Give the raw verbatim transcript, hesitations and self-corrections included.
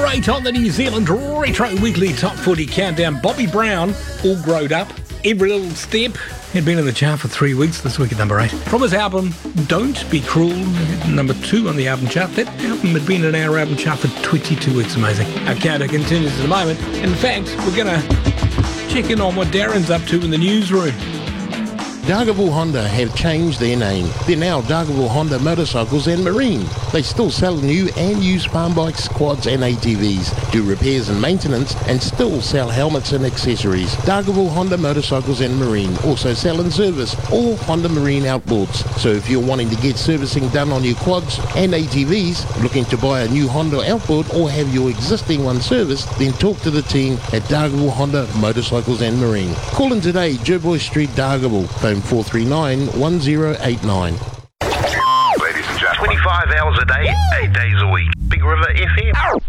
number eight on the New Zealand Retro Weekly Top forty Countdown. Bobby Brown, All Growed Up, Every Little Step. He'd been in the chart for three weeks this week at number eight. From his album, Don't Be Cruel, number two on the album chart. That album had been in our album chart for twenty-two weeks. Amazing. Our countdown continues at the moment. In fact, we're going to check in on what Darren's up to in the newsroom. Dargaville Honda have changed their name. They're now Dargaville Honda Motorcycles and Marine. They still sell new and used farm bikes, quads and A T Vs, do repairs and maintenance, and still sell helmets and accessories. Dargaville Honda Motorcycles and Marine also sell and service all Honda Marine outboards. So if you're wanting to get servicing done on your quads and A T Vs, looking to buy a new Honda outboard or have your existing one serviced, then talk to the team at Dargaville Honda Motorcycles and Marine. Call in today, Jerboy Street, Dargaville. Phone four three nine, one zero eight nine. Ladies and gentlemen, twenty-five hours a day, eight days a week. Big River F M.